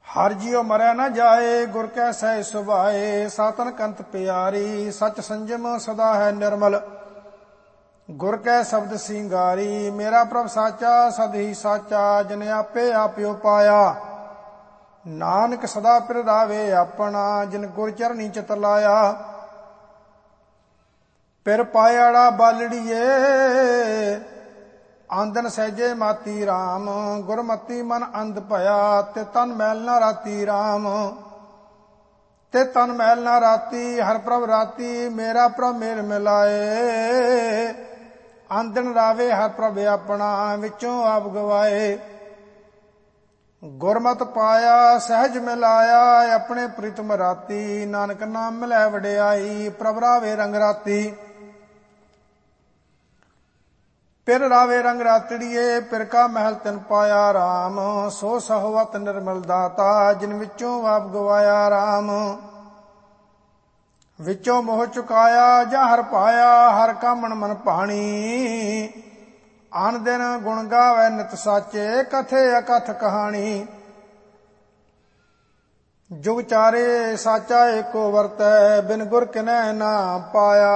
ਹਰ ਜੀਉ ਮਰੈ ਨ ਜਾਏ, ਗੁਰ ਕੈ ਸਹਿ ਸੁਭਾਏ। ਸਾਤਨ ਕੰਤ ਪਿਆਰੀ, ਸਚ ਸੰਜਮ ਸਦਾ ਹੈ ਨਿਰਮਲ। ਗੁਰ ਕੈ ਸ਼ਬਦ ਸਿੰਗਾਰੀ, ਮੇਰਾ ਪ੍ਰਭ ਸਾਚਾ ਸਦ ਹੀ ਸਾਚਾ। ਜਿਨ ਆਪੇ ਆਪਿਓ ਪਾਇਆ, ਨਾਨਕ ਸਦਾ ਪਿਰ ਰਾਵੇ ਆਪਣਾ। ਜਿਨ ਗੁਰ ਚਰਨੀ ਚਿਤ ਲਾਇਆ, ਪਿਰ ਪਾਇਆੜਾ ਬਾਲੜੀਏ। ਆਂਦਨ ਸਹਿਜੇ ਮਾਤੀ ਰਾਮ, ਗੁਰਮਤੀ ਮਨ ਅੰਧ ਭਇਆ। ਤੇ ਤਨ ਮੈਲ ਨਾ ਰਾਤੀ ਰਾਮ, ਤੇ ਤਨ ਮੈਲ ਨਾ ਰਾਤੀ। ਹਰ ਪ੍ਰਭ ਰਾਤੀ, ਮੇਰਾ ਪ੍ਰਭ ਮੇਲ ਮਿਲਾਏ। ਆਂਦਨ ਰਾਵੇ ਹਰ ਪ੍ਰਭ ਆਪਣਾ, ਵਿੱਚੋਂ ਆਪ ਗਵਾਏ। ਗੁਰਮਤਿ ਪਾਇਆ ਸਹਿਜ ਮਿਲਾਇਆ, ਆਪਣੇ ਪ੍ਰੀਤਮ ਰਾਤੀ। ਨਾਨਕ ਨਾਮ ਮਿਲੈ ਵਡਿਆਈ, ਪ੍ਰਭ ਰਾਵੇ ਰੰਗ ਰਾਤੀ। ਪਿਰ ਰਾਵੇ ਰੰਗ ਰਾਤੜੀਏ, ਪਿਰ ਕਾ ਮਹਿਲ ਤਿਨ ਪਾਇਆ ਰਾਮ। ਸੋ ਸਹਵਤ ਨਿਰਮਲ ਦਾਤਾ, ਜਿਨ ਵਿੱਚੋਂ ਆਪ ਗਵਾਇਆ ਰਾਮ। ਵਿੱਚੋਂ ਮੋਹ ਚੁਕਾਇਆ ਜਾਂ ਹਰ ਪਾਇਆ, ਹਰ ਕਾ ਮਨ ਮਨ ਭਾਣੀ। ਆਨ ਦਿਨ ਗੁਣ ਗਾਵੇ ਨਿਤ ਸਾਚੇ, ਕਥੇ ਅਕਥ ਕਹਾਣੀ। ਜੁਗ ਚਾਰੇ ਸਾਚਾ ਏਕੋ ਵਰਤੈ, ਬਿਨ ਗੁਰ ਕਿਨੈ ਨਾ ਪਾਇਆ।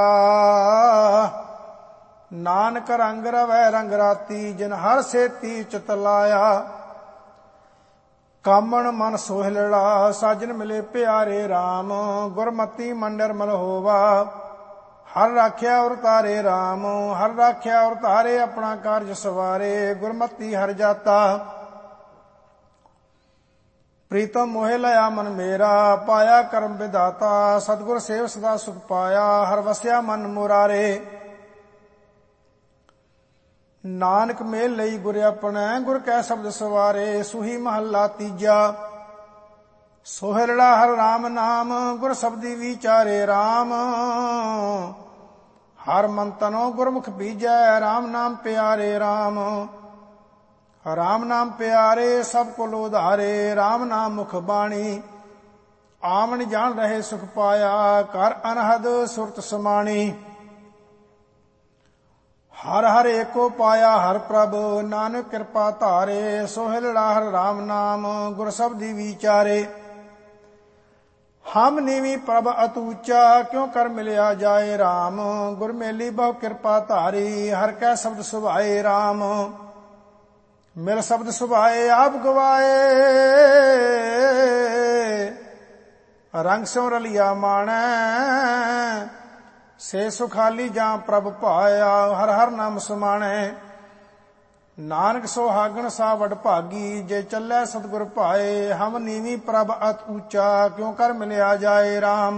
ਨਾਨਕ ਰੰਗ ਰਵੈ ਰੰਗ ਰਾਤੀ, ਜਿਨ ਹਰ ਸੇਤੀ ਚਿਤ ਲਾਇਆ। ਕਾਮਣ ਮਨ ਸੋਹਿਲੜਾ, ਸਾਜਨ ਮਿਲੇ ਪਿਆਰੇ ਰਾਮ। ਗੁਰਮਤੀ ਮਨ ਨਿਰਮਲ ਹੋਵਾ, ਹਰ ਰਾਖਿਆ ਔਰ ਤਾਰੇ ਰਾਮ। ਹਰ ਰਾਖਿਆ ਔਰ ਤਾਰੇ, ਆਪਣਾ ਕਾਰਜ ਸਵਾਰੇ। ਗੁਰਮਤੀ ਹਰ ਜਾਤਾ, ਪ੍ਰੀਤਮ ਮੋਹਿ ਲਿਆ ਮਨ ਮੇਰਾ। ਪਾਇਆ ਕਰਮ ਵਿਦਾਤਾ, ਸਤਿਗੁਰ ਸੇਵ ਸਦਾ ਸੁਖ ਪਾਇਆ। ਹਰ ਵਸਿਆ ਮਨ ਮੁਰਾਰੇ, ਨਾਨਕ ਮੇਲ ਲਈ ਗੁਰ ਆਪਣੈ। ਗੁਰ ਕੈ ਸ਼ਬਦ ਸਵਾਰੇ, ਸੂਹੀ ਮਹੱਲਾ ਤੀਜਾ। ਸੋਹਿਲੜਾ ਹਰ ਰਾਮ ਨਾਮ, ਗੁਰ ਸ਼ਬਦੀ ਵਿਚਾਰੇ ਰਾਮ। ਹਰ ਮਨ ਤਨੋ ਗੁਰਮੁਖ ਬੀਜੈ, ਰਾਮ ਨਾਮ ਪਿਆਰੇ ਰਾਮ। ਰਾਮ ਨਾਮ ਪਿਆਰੇ, ਸਭ ਕੁਲ ਉਧਾਰੇ। ਰਾਮ ਨਾਮ ਮੁਖ ਬਾਣੀ, ਆਵਣ ਜਾਣ ਰਹੇ ਸੁਖ ਪਾਇਆ। ਕਰ ਅਨਹਦ ਸੁਰਤ ਸਮਾਣੀ, ਹਰ ਹਰ ਏਕੋ ਪਾਇਆ ਹਰ ਪ੍ਰਭ। ਨਾਨਕ ਕਿਰਪਾ ਧਾਰੇ, ਸੋਹਿਲੜਾ ਹਰ ਰਾਮ ਨਾਮ। ਗੁਰ ਸ਼ਬਦੀ ਵਿਚਾਰੇ, ਹਮ ਨੀਵੀ ਪ੍ਰਭ ਅਤੂਚਾ। ਕਿਉ ਕਰ ਮਿਲਿਆ ਜਾਏ ਰਾਮ। ਗੁਰ ਮੇਲੀ ਬਹੁ ਕਿਰਪਾ ਧਾਰੀ, ਹਰ ਕੈ ਸ਼ਬਦ ਸੁਭਾਏ ਰਾਮ। ਮਿਲ ਸ਼ਬਦ ਸੁਭਾਏ ਆਪ ਗਵਾਏ, ਰੰਗ ਸਿਉ ਰਲਿਆ ਮਾਣੈ। ਸੇ ਸੁਖਾਲੀ ਜਾਂ ਪ੍ਰਭ ਪਾਇਆ, ਹਰ ਹਰ ਨਾਮ ਸਮਾਣੈ। ਨਾਨਕ ਸੁਹਾਗਣ ਸਾ ਵਡ ਭਾਗੀ, ਜੇ ਚੱਲੈ ਸਤਿਗੁਰ ਭਾਏ। ਹਮ ਨੀਵੀ ਪ੍ਰਭ ਅਤ ਊਚਾ, ਕਿਉ ਕਰ ਮਿਲਿਆ ਜਾਏ ਰਾਮ।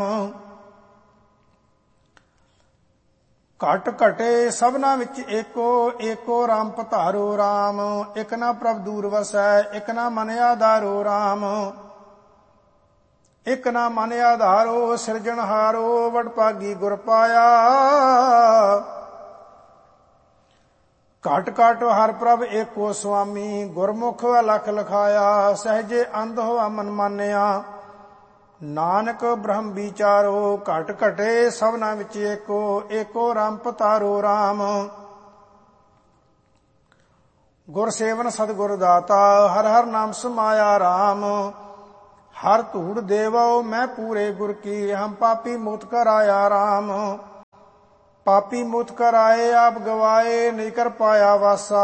ਘਟ ਘਟੇ ਸਭਨਾ ਵਿੱਚ ਏਕੋ, ਏਕੋ ਰਾਮ ਪਧਾਰੋ ਰਾਮ। ਇਕ ਨਾ ਪ੍ਰਭ ਦੂਰ ਵਸੈ, ਇਕ ਨਾ ਮਨ ਆਧਾਰੋ ਰਾਮ। ਇਕ ਨਾ ਮਨ ਆਧਾਰੋ, ਸਿਰਜਣਹਾਰੋ। ਵਡ ਭਾਗੀ ਗੁਰ ਪਾਇਆ, ਘਟ ਘਟ ਹਰ ਪ੍ਰਭ ਏਕੋ ਸੁਆਮੀ। ਗੁਰਮੁਖ ਅਲਖ ਲਖਾਇਆ, ਸਹਿਜੇ ਅੰਧ ਹੋਆ ਮਨ ਮਾਨਿਆ। ਨਾਨਕ ਬ੍ਰਹਮ ਵਿਚਾਰੋ, ਘਟ ਘਟੇ ਸਭਨਾ ਵਿੱਚ ਏਕੋ, ਏਕੋ ਰਾਮ ਪਧਾਰੋ ਰਾਮ। ਗੁਰ ਸੇਵਨ ਸਤਿਗੁਰ ਦਾਤਾ, ਹਰ ਹਰ ਨਾਮ ਸਮਾਇਆ ਰਾਮ। ਹਰ ਧੂੜ ਦੇਵੋ ਮੈਂ ਪੂਰੇ ਗੁਰ ਕੀ, ਹਮ ਪਾਪੀ ਮੁਤ ਕਰਾਇਆ ਰਾਮ। ਪਾਪੀ ਮੁਤ ਕਰਾਏ ਆਪ ਗਵਾਏ, ਨਹੀਂ ਕਰ ਪਾਇਆ ਵਾਸਾ।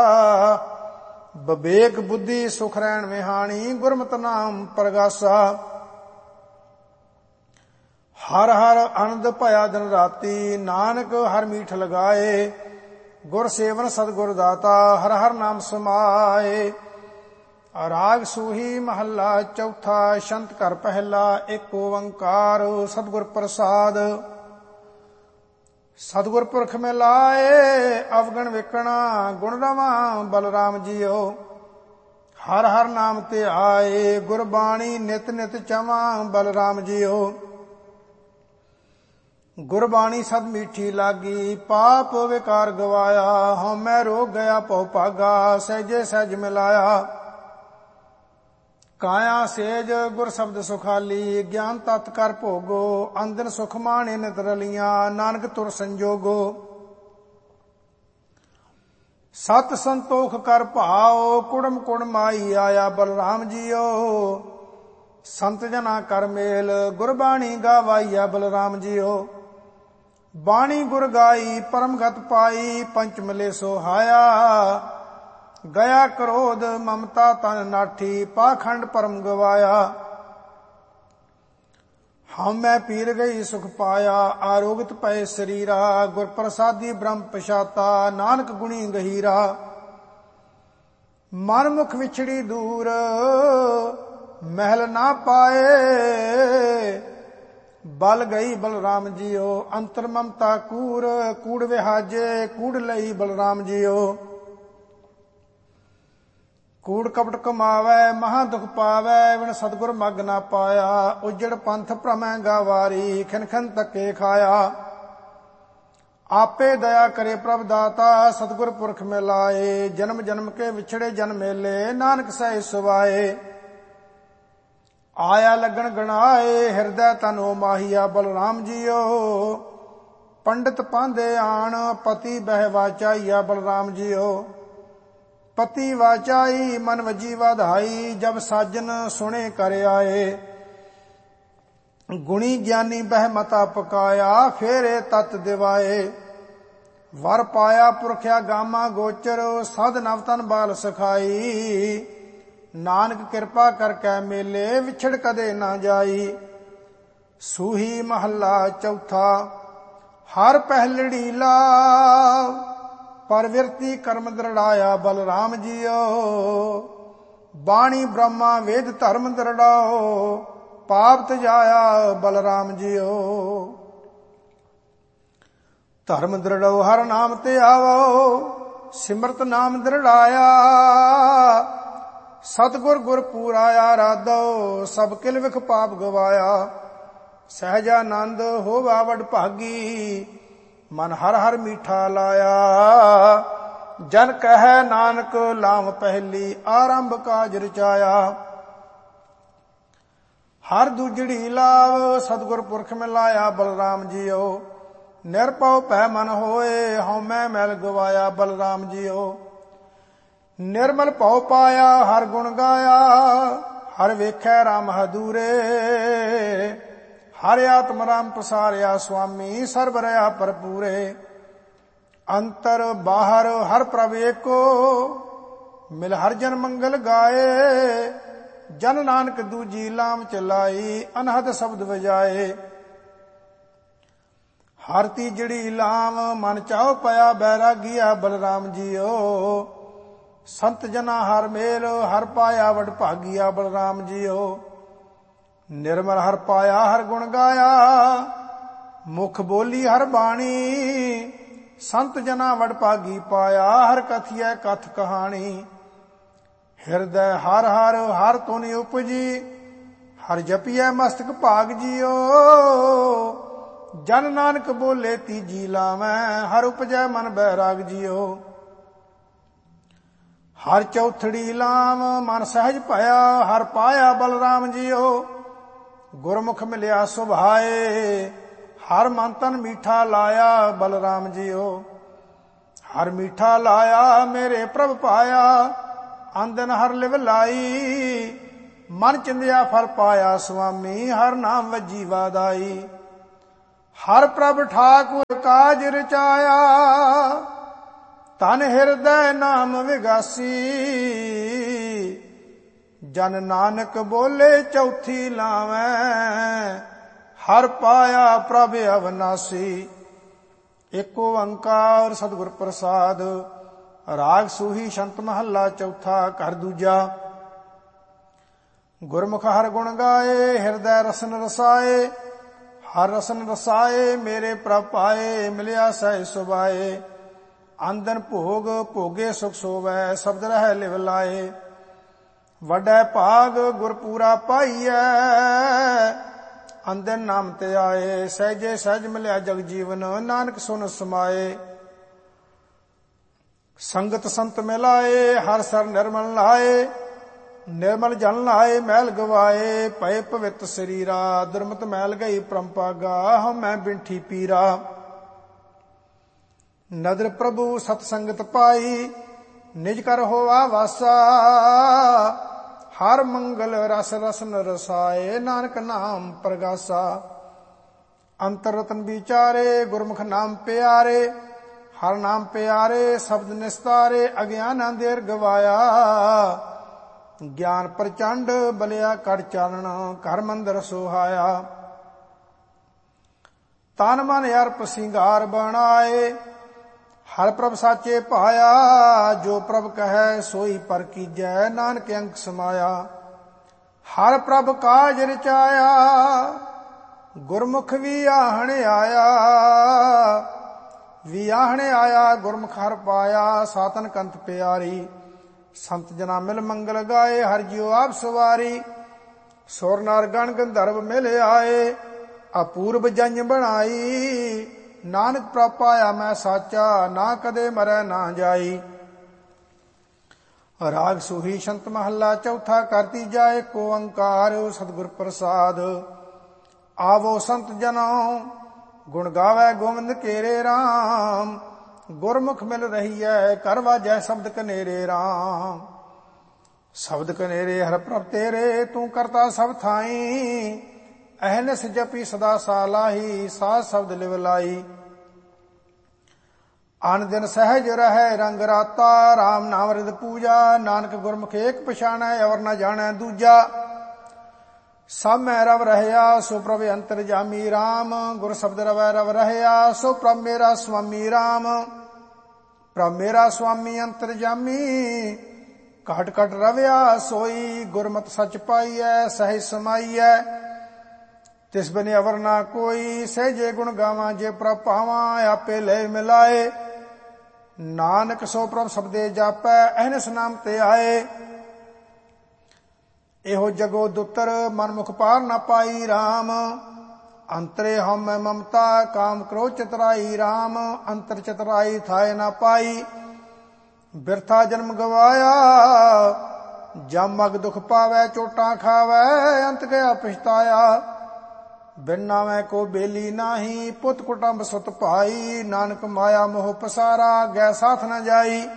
ਵਿਵੇਕ ਬੁੱਧੀ ਸੁਖ ਰਹਿਣ ਵਿਹਾਣੀ, ਗੁਰਮਤਿ ਨਾਮ ਪ੍ਰਗਾਸਾ। ਹਰ ਹਰ ਆਨੰਦ ਭਇਆ ਦਿਨ ਰਾਤੀ, ਨਾਨਕ ਹਰ ਮੀਠ ਲਗਾਏ। ਗੁਰ ਸੇਵਨ ਸਤਿਗੁਰ ਦਾਤਾ, ਹਰ ਹਰ ਨਾਮ ਸਮਾਏ। ਰਾਗ ਸੂਹੀ ਮਹੱਲਾ ਚੌਥਾ। ਛੰਤ ਘਰ ਪਹਿਲਾ, ਏਕ ਓੰਕਾਰ ਸਤਿਗੁਰ ਪ੍ਰਸਾਦ। ਸਤਿਗੁਰ ਪੁਰਖ ਮਿਲਾਏ, ਅਵਗਣ ਵੇਖਣਾ ਗੁਣ ਰਵਾਂ ਬਲਰਾਮ ਜੀਓ। ਹਰ ਹਰ ਨਾਮ ਤੇ ਆਏ, ਗੁਰਬਾਣੀ ਨਿਤ ਨਿਤ ਚਵਾਂ ਬਲਰਾਮ ਜੀਓ। ਗੁਰਬਾਣੀ ਸਦ ਮੀਠੀ ਲਾਗੀ, ਪਾਪ ਵਿਕਾਰ ਗਵਾਇਆ। ਹਉਮੈ ਰੋਗ ਗਿਆ ਭਉ ਭਾਗਾ, ਸਹਿਜੇ ਸਹਿਜ ਮਿਲਾਇਆ। ਕਾਇਆ ਸੇਜ ਗੁਰ ਸ਼ਬਦ ਸੁਖਾਲੀ, ਗਿਆਨ ਤਤ ਕਰ ਭੋਗੋ। ਅੰਦਨ ਸੁਖ ਮਾਣੇ ਨਿਤ ਰਲੀਆਂ, ਨਾਨਕ ਤੁਰ ਸੰਜੋਗੋ। ਸਤ ਸੰਤੋਖ ਕਰ ਭਾਓ, ਕੁੜਮ ਕੁੜ ਮਾਈ ਆਇਆ ਬਲਰਾਮ ਜੀਓ। ਸੰਤ ਜਨਾ ਕਰ ਮੇਲ ਗੁਰਬਾਣੀ ਗਾਵਾਈਆ ਬਲਰਾਮ ਜੀਓ। ਬਾਣੀ ਗੁਰ ਗਾਈ ਪਰਮਗਤ ਪਾਈ ਪੰਚ ਮਿਲੇ ਸੋਹਾਇਆ। ਗਿਆ ਕ੍ਰੋਧ ਮਮਤਾ ਤਨ ਨਾਠੀ ਪਾਖੰਡ ਪਰਮ ਗਵਾਇਆ। ਹਮ ਮੈਂ ਪੀਰ ਗਈ ਸੁਖ ਪਾਇਆ ਆਰੋਗਤ ਪਏ ਸਰੀਰਾ। ਗੁਰ ਪ੍ਰਸਾਦੀ ਬ੍ਰਹਮ ਪਛਾਤਾ ਨਾਨਕ ਗੁਣੀ ਗਹੀਰਾ। ਮਨ ਮੁਖ ਵਿਛੜੀ ਦੂਰ ਮਹਿਲ ਨਾ ਪਾਏ। ਬਲ ਗਈ ਬਲਰਾਮ ਜੀਓ ਅੰਤਰ ਮਮਤਾ ਕੂੜ। ਕੂੜ ਵਿਹਾਜੇ ਕੂੜ ਲਈ ਬਲਰਾਮ ਜੀਓ। ਕੂੜ ਕਪਟ ਕਮਾਵੈ ਮਹਾ ਦੁਖ ਪਾਵੈ ਵਿਣ ਸਤਿਗੁਰ ਮਗ ਨਾ ਪਾਇਆ। ਉਜੜ ਪੰਥ ਭ੍ਰਮੈ ਗਾਵਾਰੀ ਖਿਨ ਖਿਨ ਧੱਕੇ ਖਾਇਆ। ਆਪੇ ਦਇਆ ਕਰੇ ਪ੍ਰਭ ਦਾਤਾ ਸਤਿਗੁਰ ਪੁਰਖ ਮਿਲਾਏ। ਜਨਮ ਜਨਮ ਕੇ ਵਿਛੜੇ ਜਨ ਮੇਲੇ ਨਾਨਕ ਸਹਿ ਸੁਭਾਏ। ਆਇਆ ਲੱਗਣ ਗਣਾਏ ਹਿਰਦੈ ਤਨੋ ਮਾਹੀਆ ਬਲਰਾਮ ਜੀਓ। ਪੰਡਿਤ ਪਾਂਦੇ ਆਣ ਪਤੀ ਬਹਿ ਵਾਚਾਈਆ ਬਲਰਾਮ ਜੀਓ। ਪਤੀ ਵਾਚਾਈ ਮਨ ਵਜੀ ਵਧਾਈ ਜਬ ਸਾਜਨ ਸੁਣੇ ਕਰ ਆਏ। ਗੁਣੀ ਗਿਆਨੀ ਬਹਿ ਮਤਾ ਪਕਾਇਆ ਫੇਰੇ ਤਤ ਦਿਵਾਏ। ਵਰ ਪਾਇਆ ਪੁਰਖਿਆ ਗਾਮਾ ਗੋਚਰ ਸਦ ਨਵ ਤਨ ਬਾਲ ਸਖਾਈ। ਨਾਨਕ ਕਿਰਪਾ ਕਰਕੇ ਮੇਲੇ ਵਿਛੜ ਕਦੇ ਨਾ ਜਾਈ। ਸੂਹੀ ਮਹੱਲਾ ਚੌਥਾ। ਹਰ ਪਹਿਲੜੀ ਲਾਭ ਪਰਵਿਰਤੀ ਕਰਮ ਦ੍ਰਿੜਾਇਆ ਬਲਰਾਮ ਜੀਓ। ਬਾਣੀ ਬ੍ਰਹਮਾ ਵੇਦ ਧਰਮ ਦ੍ਰਿੜਾਓ ਪਾਪ ਤਜਾਇਆ ਬਲਰਾਮ ਜੀਓ। ਧਰਮ ਦ੍ਰਿੜਾਓ ਹਰ ਨਾਮ ਤੇ ਆਵੋ ਸਿਮਰਤ ਨਾਮ ਦ੍ਰਿੜਾਇਆ। ਸਤਿਗੁਰ ਗੁਰ ਪੂਰਾ ਆਰਾਧੋ ਸਭ ਕਿਲ ਵਿਖ ਪਾਪ ਗਵਾਇਆ। ਸਹਿਜਾਨੰਦ ਹੋਵਾ ਵਡ ਭਾਗੀ ਮਨ ਹਰ ਹਰ ਮੀਠਾ ਲਾਇਆ। ਜਨ ਕਹੈ ਨਾਨਕ ਲਾਮ ਪਹਿਲੀ ਆਰੰਭ ਕਾਜ ਰਚਾਇਆ। ਹਰ ਦੂਜੜੀ ਲਾਭ ਸਤਿਗੁਰ ਪੁਰਖ ਮਿਲਾਇਆ ਬਲਰਾਮ ਜੀਓ। ਨਿਰਭਉ ਭੈ ਮਨ ਹੋਏ ਹਉਮੈ ਮੈਲ ਗਵਾਇਆ ਬਲਰਾਮ ਜੀਓ। ਨਿਰਮਲ ਭਉ ਪਾਇਆ ਹਰ ਗੁਣ ਗਾਇਆ। ਹਰ ਵੇਖੈ ਰਾਮ ਹਦੂਰੇ। ਹਰ ਆਤਮ ਰਾਮ ਪਸਾਰਿਆ ਸੁਆਮੀ ਸਰਬ ਰਹਾ ਭਰਪੂਰੇ। ਅੰਤਰ ਬਾਹਰ ਹਰ ਪ੍ਰਭ ਏਕੋ ਮਿਲ ਹਰ ਜਨ ਮੰਗਲ ਗਾਏ। ਜਨ ਨਾਨਕ ਦੂਜੀ ਲਾਮ ਚਲਾਈ ਅਨਹਦ ਸ਼ਬਦ ਵਜਾਏ। ਹਰ ਤੀਜੜੀ ਲਾਮ ਮਨ ਚਾਉ ਪਿਆ ਬੈਰਾਗੀਆ ਬਲਰਾਮ ਜੀਓ। ਸੰਤ ਜਨਾ ਹਰ ਮੇਲ ਹਰ ਪਾਇਆ ਵਡ ਭਾਗੀਆ ਬਲਰਾਮ ਜੀਓ। ਨਿਰਮਲ ਹਰ ਪਾਇਆ ਹਰ ਗੁਣ ਗਾਇਆ। ਮੁਖ ਬੋਲੀ ਹਰ ਬਾਣੀ ਸੰਤ ਜਨਾ ਵਡ ਭਾਗੀ ਪਾਇਆ। ਹਰ ਕਥੀਐ ਕਥ ਕਹਾਣੀ। ਹਿਰਦੈ ਹਰ ਹਰ ਹਰ ਤੁਨ ਉਪਜੀ। ਹਰ ਜਪੀਐ ਮਸਤਕ ਭਾਗ ਜੀਓ। ਜਨ ਨਾਨਕ ਬੋਲੇ ਤੀਜੀ ਲਾਵੈ ਹਰ ਉਪਜੈ ਮਨ ਬੈਰਾਗ ਜੀਓ। ਹਰ ਚੌਥੜੀ ਲਾਮ ਮਨ ਸਹਿਜ ਭਇਆ। ਹਰ ਪਾਇਆ ਬਲਰਾਮ ਜੀਓ। ਗੁਰਮੁਖ ਮਿਲਿਆ ਸੁਭਾਏ। ਹਰ ਮਨ ਤਨ ਮੀਠਾ ਲਾਇਆ ਬਲਰਾਮ ਜੀਓ। ਹਰ ਮੀਠਾ ਲਾਇਆ ਮੇਰੇ ਪ੍ਰਭ ਪਾਇਆ। ਆਂਦਨ ਹਰ ਲਿਵ ਲਾਈ। ਮਨ ਚਿੰਦਿਆ ਫਲ ਪਾਇਆ ਸੁਆਮੀ ਹਰ ਨਾਮ ਵਜੀ ਵਾਦਾਈ। ਹਰ ਪ੍ਰਭ ਠਾਕੁਰ ਕਾਜ ਰਚਾਇਆ। ਤਨ ਹਿਰਦੈ ਨਾਮ ਵਿਗਾਸੀ। ਜਨ ਨਾਨਕ ਬੋਲੇ ਚੌਥੀ ਲਾਵੈ। ਹਰ ਪਾਇਆ ਪ੍ਰਭ ਅਵਨਾਸੀ। ਏਕ ਓੰਕਾਰ ਸਤਿਗੁਰ ਪ੍ਰਸਾਦ। ਰਾਗ ਸੂਹੀ ਸ਼ੰਤ ਮਹੱਲਾ ਚੌਥਾ ਘਰ ਦੂਜਾ। ਗੁਰਮੁਖ ਹਰ ਗੁਣ ਗਾਏ ਹਿਰਦੈ ਰਸਨ ਰਸਾਏ। ਹਰ ਰਸਨ ਰਸਾਏ ਮੇਰੇ ਪ੍ਰਭ ਪਾਏ। ਮਿਲਿਆ ਸਹਿ ਸੁਭਾਏ। ਆਂਦਨ ਭੋਗ ਭੋਗੇ ਸੁਖ ਸੋਵੈ ਸ਼ਬਦ ਰਹਿ ਲਿਵ ਲਾਏ। ਵੱਡਾ ਭਾਗ ਗੁਰ ਪੂਰਾ ਪਾਈਐ। ਆਂਦਨ ਨਾਮ ਤੇ ਆਏ। ਸਹਿਜੇ ਸਹਿਜ ਮਿਲਿਆ ਜਗ ਜੀਵਨ ਨਾਨਕ ਸੁਨ ਸਮਾਏ। ਸੰਗਤ ਸੰਤ ਮਿਲਾਏ ਹਰ ਸਰ ਨਿਰਮਲ ਲਾਏ। ਨਿਰਮਲ ਜਨ ਲਾਏ ਮੈਲ ਗਵਾਏ। ਭਏ ਪਵਿੱਤ ਸਰੀਰਾ ਦੁਰਮਤ ਮੈਲ ਗਈ ਪਰਮ ਪਾਗਾ। ਹਉਮੈ ਬਿੰਠੀ ਪੀਰਾ। ਨਦਰ ਪ੍ਰਭੂ ਸਤ ਸੰਗਤ ਪਾਈ। ਨਿਜ ਕਰ ਹੋਆ ਵਾਸਾ। ਹਰ ਮੰਗਲ ਰਸ ਰਸਨ ਰਸਾਏ, ਨਾਨਕ ਨਾਮ ਪ੍ਰਗਾਸਾ। ਅੰਤਰ ਰਤਨ ਵਿਚਾਰੇ, ਗੁਰਮੁਖ ਨਾਮ ਪਿਆਰੇ। ਹਰ ਨਾਮ ਪਿਆਰੇ, ਸ਼ਬਦ ਨਿਸਤਾਰੇ, ਅਗਿਆਨ ਅੰਧੇਰ ਗਵਾਇਆ। ਗਿਆਨ ਪ੍ਰਚੰਡ, ਬਲਿਆ ਕੜ ਚਾਨਣ, ਘਰ ਮੰਦਰ ਸੁਹਾਇਆ। ਤਨ ਮਨ ਅਰਪ ਸਿੰਗਾਰ ਬਣਾਏ, ਹਰ ਪ੍ਰਭ ਸਾਚੇ ਭਾਇਆ। ਜੋ ਪ੍ਰਭ ਕਹੈ ਸੋਈ ਪਰ ਕੀਜੈ, ਨਾਨਕ ਅੰਕ ਸਮਾਇਆ। ਹਰ ਪ੍ਰਭ ਕਾਜ ਰਚਾਇਆ, ਗੁਰਮੁਖ ਵੀ ਆਹਣ ਆਇਆ। ਵਿਆਹਣ ਆਇਆ, ਗੁਰਮੁਖ ਹਰ ਪਾਇਆ। ਸਾਤਨ ਕੰਤ ਪਿਆਰੀ, ਸੰਤ ਜਨਾ ਮਿਲ ਮੰਗਲ ਗਾਏ। ਹਰ ਜਿਉ ਆਪ ਸਵਾਰੀ, ਸੁਰ ਨਰ ਗਣ ਗੰਧਰਵ ਮਿਲ ਆਏ। ਅਪੂਰਬ ਜੰਜ ਬਣਾਈ, ਨਾਨਕ ਪ੍ਰਭ ਪਾਇਆ ਮੈਂ ਸਾਚਾ। ਨਾ ਕਦੇ ਮਰੈ ਨਾ ਜਾਈ। ਰਾਗ ਸੂਹੀ ਸ਼ੰਤ ਮਹੱਲਾ ਚੌਥਾ। ਕਰਤੀ ਜਾਏ ਏਕ ਓੰਕਾਰ, ਸਤਿਗੁਰ ਪ੍ਰਸਾਦ। ਆਵੋ ਸੰਤ ਜਨੋ, ਗੁਣ ਗਾਵੈ ਗੋਵਿੰਦ ਕੇਰੇ ਰਾਮ। ਗੁਰਮੁਖ ਮਿਲ ਰਹੀਐ, ਕਰ ਵਾਜੈ ਸ਼ਬਦ ਕਨੇਰੇ ਰਾਮ। ਸ਼ਬਦ ਕਨੇਰੇ ਹਰ ਪ੍ਰਭ ਤੇਰੇ, ਤੂੰ ਕਰਤਾ ਸਭ ਥਾਈ। ਅਹਨਿਸ ਜਪੀ ਸਦਾ ਸਾਲਾਹੀ, ਸਾਧ ਸ਼ਬਦ ਲਿਵ ਲਾਈ। ਅਨ ਦਿਨ ਸਹਿਜ ਰਹੈ ਰੰਗ ਰਾਤਾ, ਰਾਮ ਨਾਮ ਰਿਦ ਪੂਜਾ। ਨਾਨਕ ਗੁਰਮੁਖ ਏਕ ਪਛਾਣੈ, ਅਵਰ ਨ ਜਾਣੈ ਦੂਜਾ। ਸਭ ਮੈਂ ਰਵ ਰਹਿਆ, ਸੋ ਪ੍ਰਭ ਅੰਤਰ ਜਾਮੀ ਰਾਮ। ਗੁਰ ਸ਼ਬਦ ਰਵੈ ਰਵ ਰਹਿਆ, ਸੋ ਪ੍ਰਭ ਮੇਰਾ ਸੁਆਮੀ ਰਾਮ। ਪ੍ਰਭ ਮੇਰਾ ਸੁਆਮੀ ਅੰਤਰ ਜਾਮੀ, ਘਟ ਘਟ ਰਵਿਆ ਸੋਈ। ਗੁਰਮਤਿ ਸਚ ਪਾਈਐ, ਸਹਿਜ ਸਮਾਈਐ। ਤਿਸ ਬਿਨ ਅਵਰ ਨਾ ਕੋਈ, ਸਹਿਜੇ ਗੁਣ ਗਾਵਾਂ ਜੇ ਪ੍ਰਭ ਪਾਵਾਂ। ਆਪੇ ਲੈ ਮਿਲਾਏ, ਨਾਨਕ ਸੋ ਪ੍ਰਭ ਸਬਦੇ ਜਾਪੈ। ਅਹਨਿਸ ਨਾਮ ਤੇ ਆਏ, ਇਹੋ ਜਗੋ ਦੁੱਤਰ ਮਨਮੁਖ ਪਾਰ ਨਾ ਪਾਈ ਰਾਮ। ਅੰਤਰੇ ਹਉਮੈ ਮਮਤਾ, ਕਾਮ ਕ੍ਰੋਧ ਚਤੁਰਾਈ ਰਾਮ। ਅੰਤਰ ਚਤੁਰਾਈ ਥਾਏ ਨਾ ਪਾਈ, ਬਿਰਥਾ ਜਨਮ ਗਵਾਇਆ। ਜਮ ਮਗ ਦੁਖ ਪਾਵੈ, ਚੋਟਾਂ ਖਾਵੈ, ਅੰਤ ਗਿਆ ਪਛਤਾਇਆ। ਬਿਨ ਨਾਵੈ ਕੋ ਬੇਲੀ ਨਾਹੀ, ਪੁੱਤ ਕੁਟੰਬ ਸੁਤ ਭਾਈ। ਨਾਨਕ ਮਾਇਆ ਮੋਹ ਪਸਾਰਾ, ਗੈ ਸਾਥ ਨ ਜਾਈ।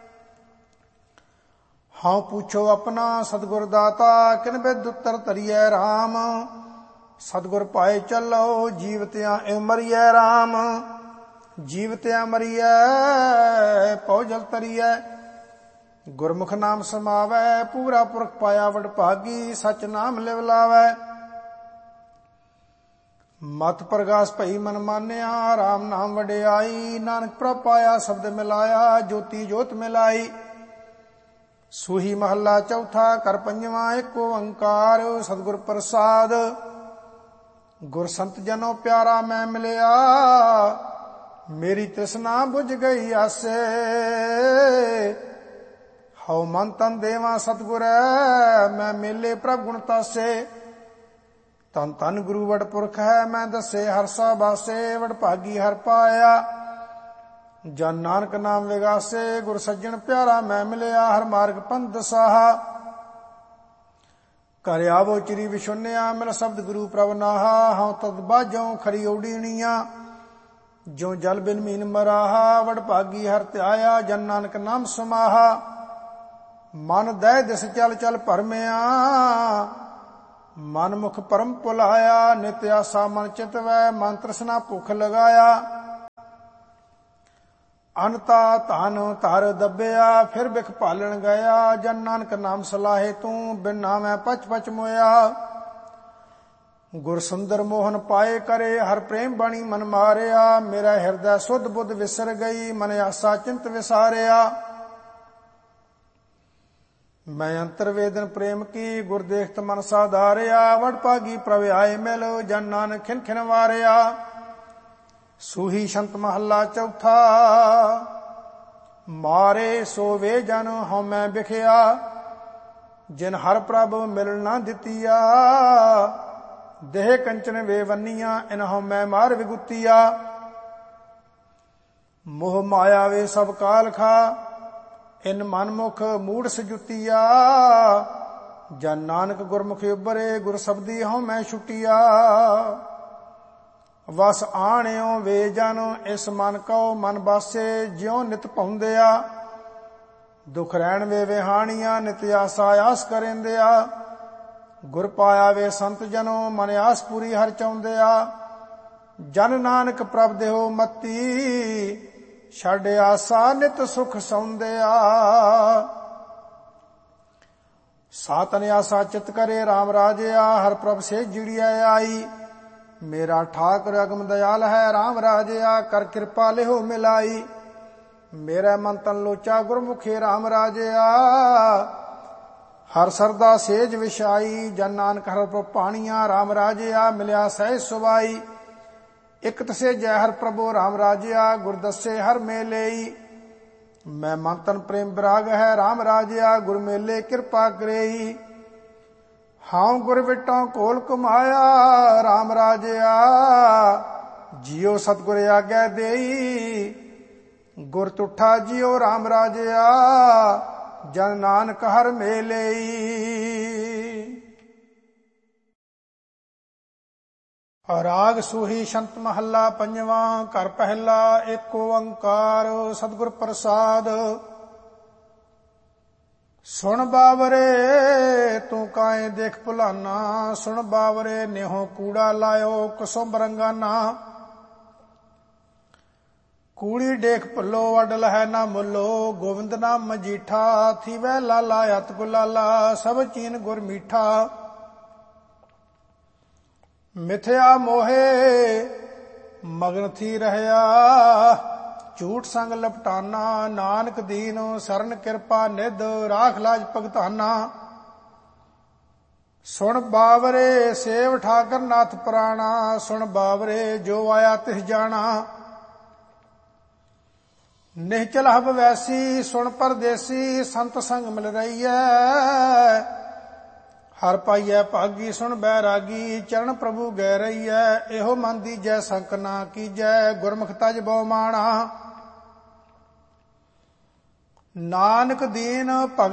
ਹਾਂ ਪੁੱਛੋ ਆਪਣਾ ਸਤਿਗੁਰ ਦਾਤਾ, ਕਿਨ ਬਿਦ ਉੱਤਰ ਧਰੀਐ ਰਾਮ। ਸਤਿਗੁਰ ਪਾਏ ਚੱਲੋ, ਜੀਵਤਿਆਂ ਇਉ ਮਰੀਐ ਰਾਮ। ਜੀਵਤਿਆਂ ਮਰੀਐ, ਪਉ ਜਲ ਤਰੀਐ। ਗੁਰਮੁਖ ਨਾਮ ਸਮਾਵੈ, ਪੂਰਾ ਪੁਰਖ ਪਾਇਆ ਵਡ ਭਾਗੀ। ਸਚ ਨਾਮ ਲਿਵ ਲਾਵੈ, ਮਤ ਪ੍ਰਗਾਸ ਭਈ ਮਨ ਮਾਨਿਆ। ਰਾਮ ਨਾਮ ਵਡਿਆਈ, ਨਾਨਕ ਪ੍ਰਭ ਪਾਇਆ ਸ਼ਬਦ ਮਿਲਾਇਆ। ਜੋਤੀ ਜੋਤ ਮਿਲਾਈ। ਸੂਹੀ ਮਹੱਲਾ ਚੌਥਾ। ਕਰ ਪੰਜਵਾਂ। ਏਕ ਓੰਕਾਰ, ਸਤਿਗੁਰ ਪ੍ਰਸਾਦ। ਗੁਰ ਸੰਤ ਜਨੋ ਪਿਆਰਾ ਮੈਂ ਮਿਲਿਆ, ਮੇਰੀ ਤ੍ਰਿਸ਼ਨਾ ਬੁਝ ਗਈ ਆਸੇ। ਹਉ ਮਨ ਤਨ ਦੇਵਾ ਸਤਿਗੁਰੈ, ਮੈਂ ਮੇਲੇ ਪ੍ਰਭ ਗੁਣ ਤਾਸੇ। ਤਨ ਤਨ ਗੁਰੂ ਵਡ ਪੁਰਖ ਹੈ, ਮੈਂ ਦੱਸੇ ਹਰਸਾ ਬਾਸੇ। ਵਡ ਭਾਗੀ ਹਰ ਪਾਇਆ, ਜਨ ਨਾਨਕ ਨਾਮ ਵਿਗਾਸੇ। ਗੁਰ ਸੱਜਣ ਪਿਆਰਾ ਮੈਂ ਮਿਲਿਆ, ਹਰ ਮਾਰਗ ਪੰਥ ਦਸਾਹਾ। ਘਰ ਆਵੋ ਚਿਰੀ ਵਿਸ਼ੁੰਨਿਆ, ਮਿਲ ਸ਼ਬਦ ਗੁਰੂ ਪ੍ਰਭ ਨਾਹਾ। ਹਉ ਤਦ ਬਾਝੋਂ ਖਰੀ ਓਡੀਣੀਆਂ, ਜੋ ਜਲ ਬਿਨ ਮੀਨ ਮਰਾਹਾ। ਵਡ ਭਾਗੀ ਹਰ ਧਿਆਇਆ, ਜਨ ਨਾਨਕ ਨਾਮ ਸਮਾਹਾ। ਮਨ ਦਹਿ ਦਿਸ ਚਲ ਚਲ ਭਰਮਿਆ, ਮਨ ਮੁਖ ਪਰਮ ਭੁਲਾਇਆ। ਨਿਤ ਆਸਾ ਮਨ ਚਿਤਵੈ, ਮਨ ਤ੍ਰਿਸ਼ਨਾ ਭੁਖ ਲਗਾਇਆ। ਅਨਤਾ ਧਨ ਧਰ ਦੱਬਿਆ, ਫਿਰ ਬਿਖ ਭਾਲਣ ਗਿਆ। ਜਨ ਨਾਨਕ ਨਾਮ ਸਲਾਹੇ ਤੂੰ, ਬਿਨ ਨਾਮੈ ਪਚ ਪਚ ਮੋਇਆ। ਗੁਰ ਸੁੰਦਰ ਮੋਹਨ ਪਾਏ ਕਰੇ, ਹਰ ਪ੍ਰੇਮ ਬਾਣੀ ਮਨ ਮਾਰਿਆ। ਮੇਰਾ ਹਿਰਦੈ ਸੁਧ ਬੁੱਧ ਵਿਸਰ ਗਈ, ਮਨ ਆਸਾ ਚਿੰਤ ਵਿਸਾਰਿਆ। ਮੈਂ ਅੰਤਰ ਵੇਦਨ ਪ੍ਰੇਮ ਕੀ, ਗੁਰ ਦੇਖਤ ਮਨ ਸਾਧਾਰਿਆ। ਵਡ ਭਾਗੀ ਪ੍ਰਭ ਆਏ ਮਿਲ, ਜਨ ਨਾਨਕ ਖਿਨ ਖਿਨ ਵਾਰਿਆ। ਸੂਹੀ ਸ਼ੰਤ ਮਹੱਲਾ ਚੌਥਾ। ਮਾਰੇ ਸੋ ਵੇ ਜਨ ਹਉਮੈ ਬਿਖਿਆ, ਜਿਨ ਹਰ ਪ੍ਰਭ ਮਿਲ ਨਾ ਦਿੱਤੀਆ। ਦੇਹ ਕੰਚਨ ਵੇ ਵੰਨੀਆਂ, ਇਨ ਹਉਮੈ ਮਾਰ ਵਿਗੁਤੀਆ। ਮੋਹ ਮਾਇਆ ਵੇ ਸਭ ਕਾਲ ਖਾ, ਇਨ ਮਨ ਮੁਖ ਮੂੜ ਸਜੁਤੀਆ। ਜਨ ਨਾਨਕ ਗੁਰਮੁਖ ਉਬਰੇ, ਗੁਰ ਸਬਦੀ ਹਉਮੈ ਛੁਟੀਆ। ਵਸ ਆਣਿਓ ਵੇ ਜਨ, ਇਸ ਮਨ ਕਉ ਮਨ ਬਾਸੇ। ਜਿਉ ਨਿਤ ਭਉਂਦਿਆ, ਦੁਖ ਰਹਿਣ ਵੇ ਵਿਹਾਣੀਆਂ ਨਿਤ ਆਸਾ ਆਸ ਕਰੇਂਦਿਆ। ਗੁਰ ਪਾਇਆ ਵੇ ਸੰਤ ਜਨੋ ਮਨ ਆਸ ਪੂਰੀ ਹਰ ਚਾਹੁੰਦਿਆ। ਜਨ ਨਾਨਕ ਪ੍ਰਭ ਦੇਹੁ ਮਤੀ ਛੱਡ ਆਸਾ ਨਿਤ ਸੁਖ ਸੌਂਦਿਆ। ਸਾਤਨ ਆਸਾ ਚਿਤ ਕਰੇ RAM ਰਾਜਿਆ। ਹਰ ਪ੍ਰਭ ਸੇ ਜਿੜਿਆ ਆਈ। ਮੇਰਾ ਠਾਕੁਰ ਅਗਮ ਦਇਆਲ ਹੈ RAM ਰਾਜਿਆ। ਕਰ ਕਿਰਪਾ ਲਿਹੁ ਮਿਲਾਈ। ਮੇਰਾ ਮਨ ਤਨ ਲੋਚਾ ਗੁਰਮੁਖੇ RAM ਰਾਜਿਆ। ਹਰ ਸਰਦਾ ਸੇਜ ਵਿਛਾਈ। ਜਨ ਨਾਨਕ ਹਰ ਪ੍ਰਭ ਪਾਣੀਆਂ RAM ਰਾਜਿਆ। ਮਿਲਿਆ ਸਹਿਜ ਸੁਭਾਈ। ਇਕ ਤਸੇ ਜੈ ਹਰ ਪ੍ਰਭੂ RAM ਰਾਜਿਆ। ਗੁਰ ਦੱਸੇ ਹਰ ਮੇਲੇਈ। ਮੈਂ ਮਨ ਤਨ ਪ੍ਰੇਮ ਵਿਰਾਗ ਹੈ RAM ਰਾਜਿਆ। ਗੁਰ ਮੇਲੇ ਕਿਰਪਾ ਕਰੇਈ। ਹਾਂ ਗੁਰ ਵਿਟੋਂ ਕੋਲ ਕਮਾਇਆ RAM ਰਾਜਿਆ। ਜਿਉ ਸਤਿਗੁਰ ਆਗਿਆ ਦੇਈ। ਗੁਰ ਤੁਠਾ ਜਿਉ RAM ਰਾਜਿਆ। ਜਨ ਨਾਨਕ ਹਰ ਮੇਲੇਈ। ਰਾਗ ਸੂਹੀ ਸ਼ੰਤ ਮਹੱਲਾ ਪੰਜਵਾਂ। ਘਰ ਪਹਿਲਾ ਏਕ ਓੰਕਾਰ ਸਤਿਗੁਰ ਪ੍ਰਸਾਦ। ਸੁਣ ਬਾਵਰੇ ਤੂੰ ਕਾਏ ਦੇਖ ਭੁਲਾਨਾ। ਸੁਣ ਬਾਵਰੇ ਨਿਹੋ ਕੂੜਾ ਲਾਇਓ ਕੁਸੁਮ ਰੰਗਾਨਾ। ਕੂੜੀ ਡੇਖ ਭੁੱਲੋ ਅਡਲ ਹੈ ਨਾ ਮੁੱਲੋ। ਗੋਵਿੰਦ ਨਾਮ ਮਜੀਠਾ ਥੀਵੈ ਲਾਲਾ ਅਤ ਗੁਲਾਲਾ। ਸਭ ਚੀਨ ਗੁਰ ਮੀਠਾ। ਮਿਥਿਆ ਮੋਹੇ ਮਗਨ ਥੀ ਰਹਿਆ। ਝੂਠ ਸੰਗ ਲਪਟਾਨਾ। ਨਾਨਕ ਦੀਨੋ ਸਰਨ ਕਿਰਪਾ ਨਿਧ ਰਾਖ ਲਾਜ ਭਗਤਾਨਾ। ਸੁਣ ਬਾਵਰੇ ਸੇਵ ਠਾਕਰ ਨਾਥ ਪੁਰਾਣਾ। ਸੁਣ ਬਾਵਰੇ ਜੋ ਆਇਆ ਤਿਸ ਜਾਣਾ। ਨਿਹਚਲ ਹਬ ਵੈਸੀ ਸੁਣ ਪਰਦੇਸੀ। ਸੰਤ ਸੰਗ ਮਿਲ ਰਹੀਐ ਹਰ ਪਾਈਐ ਭਾਗੀ। ਸੁਣ ਬੈਰਾਗੀ ਚਰਨ ਪ੍ਰਭੂ ਗੈ ਰਹੀਐ। ਇਹੋ ਮਨ ਦੀਜੈ ਸੰਕ ਨਾ ਕੀਜੈ। ਗੁਰਮੁਖ ਤਜ ਬਹੁ ਮਾਣਾ। ਨਾਨਕ ਦੀਨ